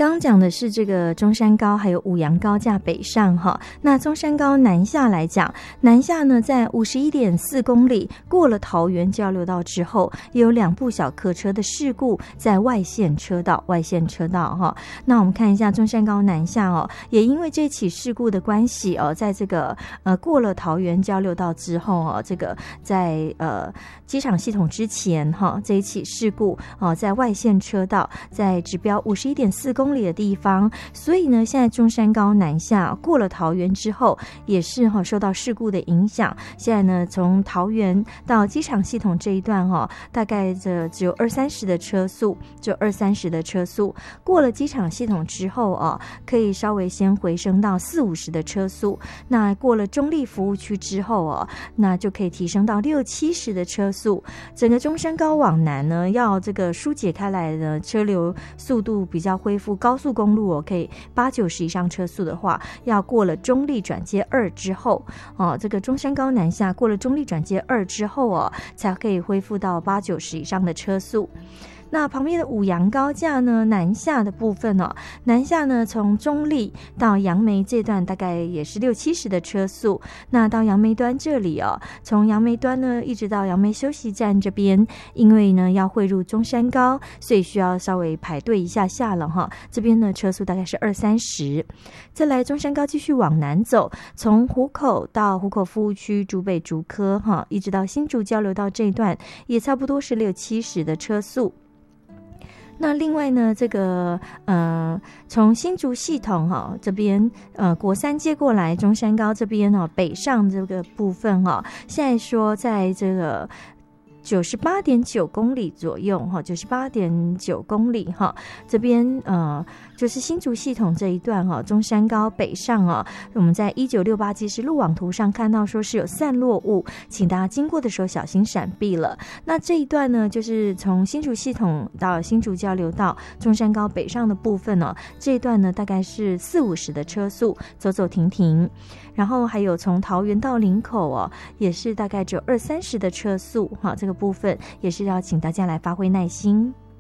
刚刚讲的是这个中山高还有五杨高架北上哈，那中山高南下来讲，南下呢在51.4公里过了桃园交流道之后，也有2部小客车的事故在外线车道哈。那我们看一下中山高南下哦，也因为这起事故的关系哦，在这个过了桃园交流道之后哦，这个在机场系统之前哈，这一起事故哦，在外线车道在指标51.4公里的地方，所以呢，现在中山高南下过了桃园之后，也是受到事故的影响。现在呢，从桃园到机场系统这一段大概只有20-30的车速，过了机场系统之后可以稍微先回升到40-50的车速。那过了中立服务区之后那就可以提升到60-70的车速。整个中山高往南呢，要这个疏解开来的车流速度比较恢复，高速公路可以80-90以上车速的话，要过了中立转接2之后这个中山高南下过了中立转接2之后才可以恢复到80-90以上的车速。那旁边的五杨高架呢，南下的部分南下呢从中立到杨梅这段大概也是60-70的车速。那到杨梅端这里从杨梅端呢一直到杨梅休息站这边，因为呢要汇入中山高，所以需要稍微排队一下下了这边呢车速大概是20-30。再来中山高继续往南走，从湖口到湖口服务区、竹北竹科一直到新竹交流道这一段，也差不多是60-70的车速。那另外呢，这个从新竹系统这边国三接过来中山高这边北上这个部分现在说在这个98.9公里左右98.9公里这边就是新竹系统这一段中山高北上我们在1968即时路网图上看到说是有散落物，请大家经过的时候小心闪避了。那这一段呢，就是从新竹系统到新竹交流道中山高北上的部分这一段呢大概是40-50的车速，走走停停。然后还有从桃园到林口也是大概只有20-30的车速这个部分也是要请大家来发挥耐心。